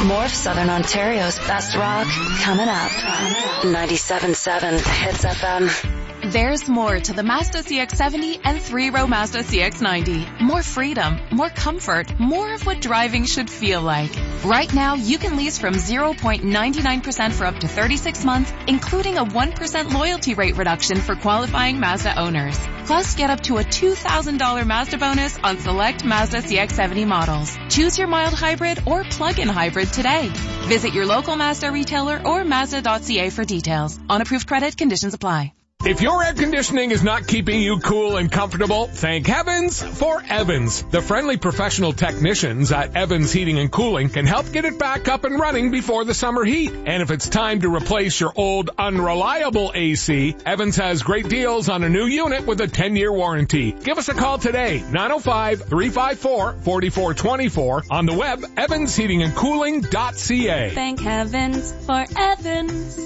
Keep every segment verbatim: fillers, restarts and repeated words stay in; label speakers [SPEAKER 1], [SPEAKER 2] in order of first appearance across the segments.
[SPEAKER 1] More of Southern Ontario's best rock coming up. ninety-seven point seven Hits F M.
[SPEAKER 2] There's more to the Mazda C X seventy and three-row Mazda C X ninety. More freedom, more comfort, more of what driving should feel like. Right now, you can lease from zero point nine nine percent for up to thirty-six months, including a one percent loyalty rate reduction for qualifying Mazda owners. Plus, get up to a two thousand dollars Mazda bonus on select Mazda C X seventy models. Choose your mild hybrid or plug-in hybrid today. Visit your local Mazda retailer or Mazda dot C A for details. On approved credit, conditions apply.
[SPEAKER 3] If your air conditioning is not keeping you cool and comfortable, thank heavens for Evans. The friendly professional technicians at Evans Heating and Cooling can help get it back up and running before the summer heat. And if it's time to replace your old unreliable A C, Evans has great deals on a new unit with a ten-year warranty. Give us a call today, nine oh five, three five four, four four two four, on the web, evans heating and cooling dot c a.
[SPEAKER 2] Thank heavens for Evans.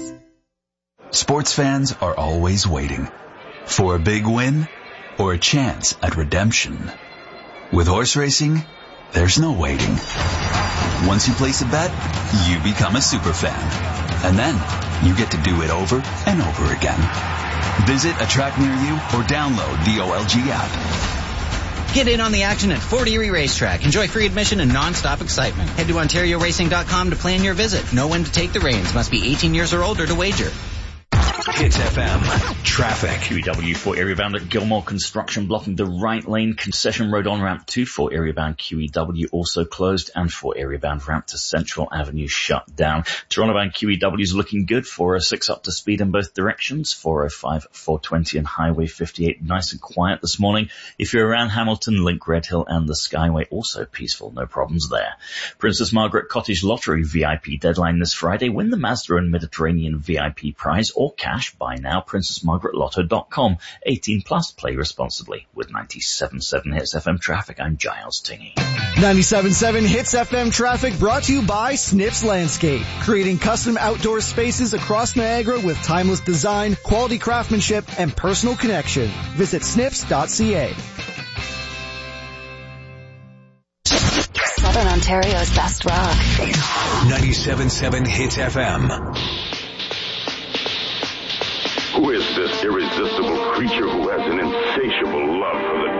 [SPEAKER 4] Sports fans are always waiting for a big win or a chance at redemption. With horse racing, there's no waiting. Once you place a bet, you become a super fan. And then you get to do it over and over again. Visit a track near you or download the O L G app.
[SPEAKER 5] Get in on the action at Fort Erie Racetrack. Enjoy free admission and non-stop excitement. Head to ontario racing dot com to plan your visit. Know when to take the reins. Must be eighteen years or older to wager.
[SPEAKER 6] Hits F M. Traffic.
[SPEAKER 7] Q E W for area bound at Gilmore Construction blocking the right lane. Concession Road on ramp two for area bound Q E W also closed, and for area bound ramp to Central Avenue shut down. Toronto bound Q E W is looking good. four oh six up to speed in both directions. four oh five, four twenty and Highway fifty-eight nice and quiet this morning. If you're around Hamilton, Link, Red Hill and the Skyway also peaceful. No problems there. Princess Margaret Cottage Lottery V I P deadline this Friday. Win the Mazda and Mediterranean V I P prize or cash. Buy now, princess margaret lotto dot com. eighteen plus, play responsibly. With ninety-seven point seven Hits F M traffic, I'm Giles Tingey.
[SPEAKER 8] ninety-seven point seven Hits F M traffic brought to you by Snips Landscape, creating custom outdoor spaces across Niagara with timeless design, quality craftsmanship, and personal connection. Visit snips dot c a.
[SPEAKER 1] Southern Ontario's best rock.
[SPEAKER 6] ninety-seven point seven Hits F M.
[SPEAKER 9] Who is this irresistible creature who has an insatiable love for the